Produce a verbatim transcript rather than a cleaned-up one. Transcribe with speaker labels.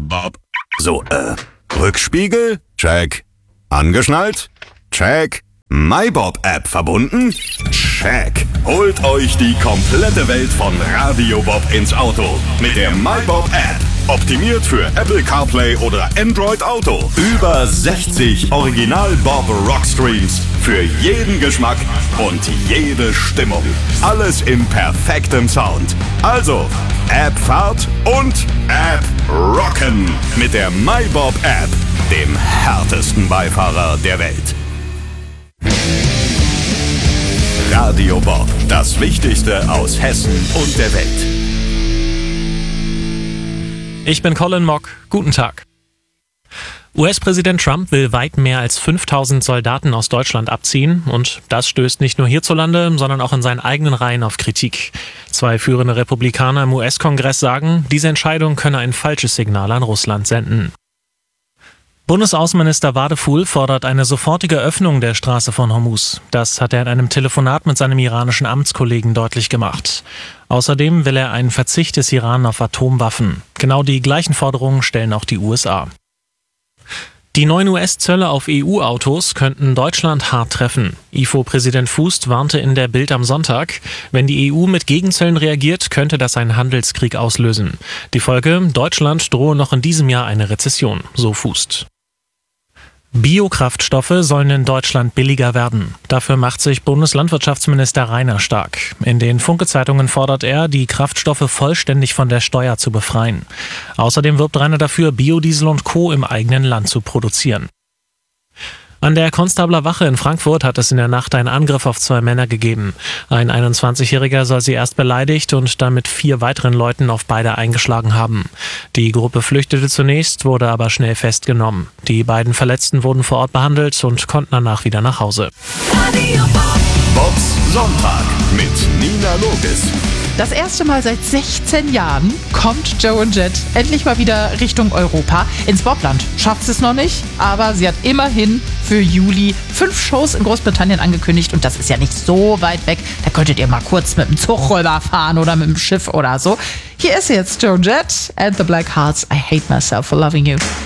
Speaker 1: Bob. So, äh, Rückspiegel? Check. Angeschnallt? Check. MyBob-App verbunden? Check. Holt euch die komplette Welt von Radio Bob ins Auto mit der MyBob-App. Optimiert für Apple CarPlay oder Android Auto. Über sechzig Original-Bob-Rockstreams für jeden Geschmack und jede Stimmung. Alles im perfekten Sound. Also, App-Fahrt und App-Rocken mit der MyBob-App, dem härtesten Beifahrer der Welt. Radio Bob, das Wichtigste aus Hessen und der Welt.
Speaker 2: Ich bin Colin Mock. Guten Tag. U S-Präsident Trump will weit mehr als fünftausend Soldaten aus Deutschland abziehen und das stößt nicht nur hierzulande, sondern auch in seinen eigenen Reihen auf Kritik. Zwei führende Republikaner im U S-Kongress sagen, diese Entscheidung könne ein falsches Signal an Russland senden. Bundesaußenminister Wadefuhl fordert eine sofortige Öffnung der Straße von Hormuz. Das hat er in einem Telefonat mit seinem iranischen Amtskollegen deutlich gemacht. Außerdem will er einen Verzicht des Iran auf Atomwaffen. Genau die gleichen Forderungen stellen auch die U S A. Die neuen U S-Zölle auf E U-Autos könnten Deutschland hart treffen. I F O-Präsident Fußt warnte in der Bild am Sonntag, wenn die E U mit Gegenzöllen reagiert, könnte das einen Handelskrieg auslösen. Die Folge: Deutschland drohe noch in diesem Jahr eine Rezession, so Fußt. Biokraftstoffe sollen in Deutschland billiger werden. Dafür macht sich Bundeslandwirtschaftsminister Rainer stark. In den Funke-Zeitungen fordert er, die Kraftstoffe vollständig von der Steuer zu befreien. Außerdem wirbt Rainer dafür, Biodiesel und Co. im eigenen Land zu produzieren. An der Konstabler Wache in Frankfurt hat es in der Nacht einen Angriff auf zwei Männer gegeben. Ein einundzwanzigjähriger soll sie erst beleidigt und dann mit vier weiteren Leuten auf beide eingeschlagen haben. Die Gruppe flüchtete zunächst, wurde aber schnell festgenommen. Die beiden Verletzten wurden vor Ort behandelt und konnten danach wieder nach Hause.
Speaker 1: Bobs Sonntag mit Nina Logis.
Speaker 3: Das erste Mal seit sechzehn Jahren kommt Joe und Jet endlich mal wieder Richtung Europa. Ins Bobland schafft sie es noch nicht, aber sie hat immerhin für Juli fünf Shows in Großbritannien angekündigt und das ist ja nicht so weit weg. Da könntet ihr mal kurz mit dem Zug rüberfahren oder mit dem Schiff oder so. Hier ist jetzt Joe und Jet and the Black Hearts. I hate myself for loving you.